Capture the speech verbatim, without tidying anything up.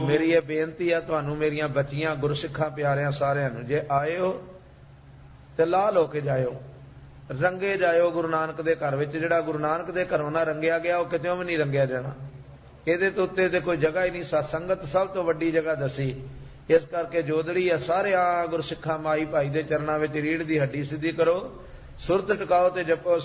ਮੇਰੀ ਇਹ ਬੇਨਤੀ ਹੈ ਤੁਹਾਨੂੰ, ਮੇਰੀਆਂ ਬੱਚੀਆਂ ਗੁਰਸਿੱਖਾਂ ਪਿਆਰਿਆਂ ਸਾਰਿਆਂ ਨੂੰ, ਜੇ ਆਏ ਹੋ ਤੇ ਲਾਲ ਹੋ ਕੇ ਜਾਇਓ, ਰੰਗੇ ਜਾਇਓ ਗੁਰੂ ਨਾਨਕ ਦੇ ਘਰ ਵਿੱਚ। ਜਿਹੜਾ ਗੁਰੂ ਨਾਨਕ ਦੇ ਘਰੋਂ ਨਾ ਰੰਗਿਆ ਗਿਆ ਉਹ ਕਿਤੇ ਵੀ ਨਹੀਂ ਰੰਗਿਆ ਜਾਣਾ। ਇਹਦੇ ਤੋਂ ਉੱਤੇ ਤੇ ਕੋਈ ਜਗ੍ਹਾ ਹੀ ਨਹੀਂ। ਸਤਸੰਗਤ ਸਭ ਤੋਂ ਵੱਡੀ ਜਗ੍ਹਾ ਦੱਸੀ। ਇਸ ਕਰਕੇ ਜੋਦੜੀ ਆ ਸਾਰਿਆਂ ਗੁਰਸਿੱਖਾਂ ਮਾਈ ਭਾਈ ਦੇ ਚਰਨਾਂ ਵਿੱਚ ਰੀੜ ਦੀ ਹੱਡੀ ਸਿੱਧੀ ਕਰੋ, ਸੁਰਤ ਟਿਕਾਓ ਤੇ ਜਪੋ